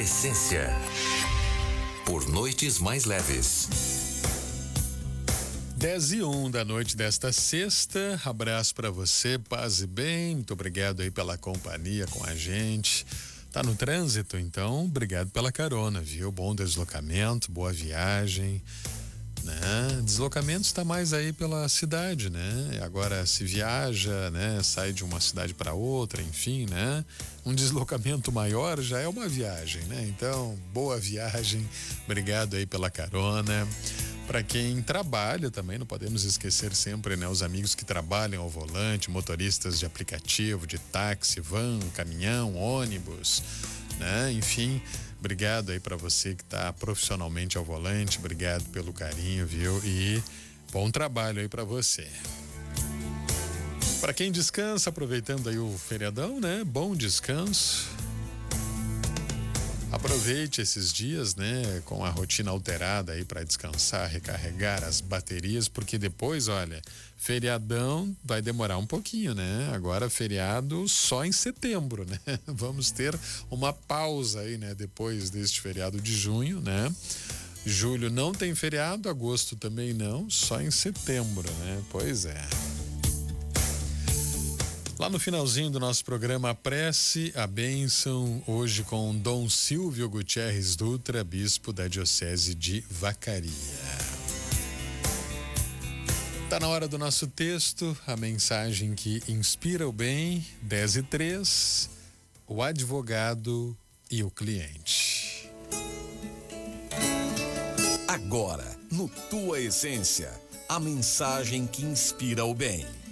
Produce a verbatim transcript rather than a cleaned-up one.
Essência. Por noites mais leves. dez e um da noite desta sexta. Abraço para você, paz e bem. Muito obrigado aí pela companhia com a gente. Tá no trânsito, então obrigado pela carona, viu? Bom deslocamento, boa viagem, né? Deslocamento está mais aí pela cidade, né? Agora se viaja, né? Sai de uma cidade para outra, enfim, né? Um deslocamento maior já é uma viagem, né? Então, boa viagem. Obrigado aí pela carona. Para quem trabalha também, não podemos esquecer sempre, né? Os amigos que trabalham ao volante, motoristas de aplicativo, de táxi, van, caminhão, ônibus, né? Enfim, obrigado aí para você que está profissionalmente ao volante, obrigado pelo carinho, viu? E bom trabalho aí para você. Para quem descansa, aproveitando aí o feriadão, né? Bom descanso. Aproveite esses dias, né, com a rotina alterada aí para descansar, recarregar as baterias, porque depois, olha, feriadão vai demorar um pouquinho, né? Agora feriado só em setembro, né? Vamos ter uma pausa aí, né, depois deste feriado de junho, né? Julho não tem feriado, agosto também não, só em setembro, né? Pois é. Lá no finalzinho do nosso programa, a prece, a bênção, hoje com Dom Silvio Gutierrez Dutra, bispo da Diocese de Vacaria. Tá na hora do nosso texto, a mensagem que inspira o bem, dez e três, o advogado e o cliente. Agora, no Tua Essência, a mensagem que inspira o bem.